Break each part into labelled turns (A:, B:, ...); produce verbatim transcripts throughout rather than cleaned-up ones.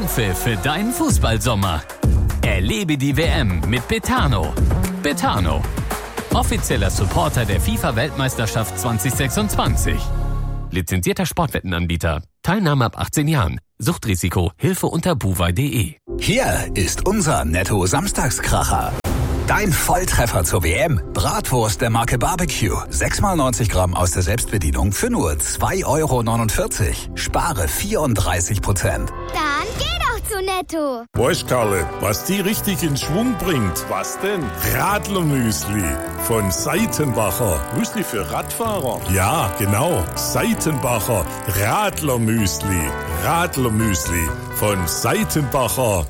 A: Anpfiff für deinen Fußballsommer. Erlebe die W M mit Betano. Betano, offizieller Supporter der FIFA-Weltmeisterschaft zwanzig sechsundzwanzig. Lizenzierter Sportwettenanbieter. Teilnahme ab achtzehn Jahren. Suchtrisiko. Hilfe unter buwei punkt de.
B: Hier ist unser Netto-Samstagskracher. Dein Volltreffer zur W M. Bratwurst der Marke Barbecue. sechs mal neunzig Gramm aus der Selbstbedienung für nur zwei Euro neunundvierzig. Spare vierunddreißig Prozent.
C: Dann geh doch zu Netto.
D: Weißt, Karle, was die richtig in Schwung bringt? Was denn? Radlermüsli von Seitenbacher. Müsli für Radfahrer? Ja, genau. Seitenbacher Radlermüsli. Radlermüsli von Seitenbacher.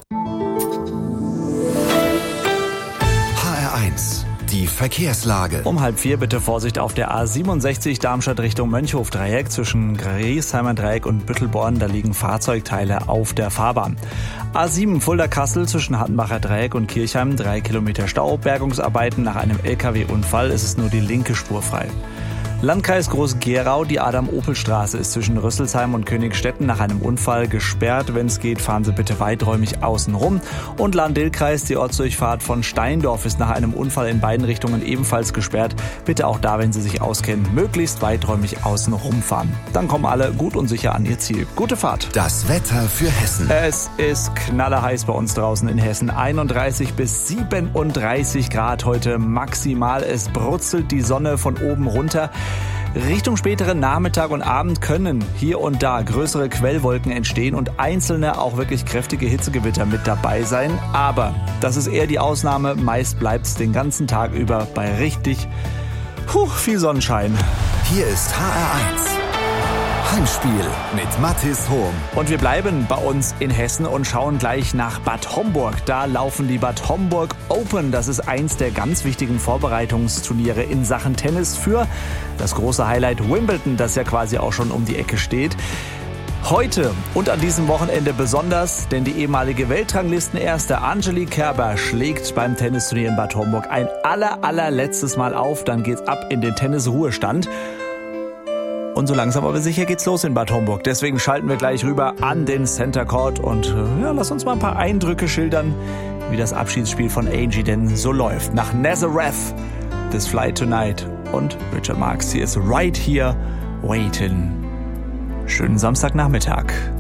E: Die Verkehrslage.
F: Um halb vier bitte Vorsicht auf der A siebenundsechzig Darmstadt Richtung Mönchhof-Dreieck zwischen Griesheimer Dreieck und Büttelborn. Da liegen Fahrzeugteile auf der Fahrbahn. A sieben Fulda-Kassel zwischen Hattenbacher Dreieck und Kirchheim. Drei Kilometer Stau. Bergungsarbeiten nach einem L K W-Unfall. Es ist nur die linke Spur frei. Landkreis Groß-Gerau, die Adam-Opel-Straße ist zwischen Rüsselsheim und Königstetten nach einem Unfall gesperrt. Wenn es geht, fahren Sie bitte weiträumig außen rum. Und Lahn-Dill-Kreis, die Ortsdurchfahrt von Steindorf ist nach einem Unfall in beiden Richtungen ebenfalls gesperrt. Bitte auch da, wenn Sie sich auskennen, möglichst weiträumig außen rumfahren. Dann kommen alle gut und sicher an ihr Ziel. Gute Fahrt.
E: Das Wetter für Hessen.
F: Es ist knallerheiß bei uns draußen in Hessen. einunddreißig bis siebenunddreißig Grad heute maximal. Es brutzelt die Sonne von oben runter. Richtung späteren Nachmittag und Abend können hier und da größere Quellwolken entstehen und einzelne auch wirklich kräftige Hitzegewitter mit dabei sein. Aber das ist eher die Ausnahme. Meist bleibt es den ganzen Tag über bei richtig puh, viel Sonnenschein.
E: Hier ist H R eins. Heimspiel mit Mathis Hohm.
F: Und wir bleiben bei uns in Hessen und schauen gleich nach Bad Homburg. Da laufen die Bad Homburg Open. Das ist eins der ganz wichtigen Vorbereitungsturniere in Sachen Tennis für das große Highlight Wimbledon, das ja quasi auch schon um die Ecke steht. Heute und an diesem Wochenende besonders, denn die ehemalige Weltranglistenerste Angelique Kerber schlägt beim Tennisturnier in Bad Homburg ein aller, allerletztes Mal auf. Dann geht's ab in den Tennisruhestand. Und so langsam aber sicher geht's los in Bad Homburg. Deswegen schalten wir gleich rüber an den Center Court und ja, lass uns mal ein paar Eindrücke schildern, wie das Abschiedsspiel von Angie denn so läuft. Nach Nazareth, This Flight Tonight und Richard Marx, hier ist Right Here Waiting. Schönen Samstagnachmittag.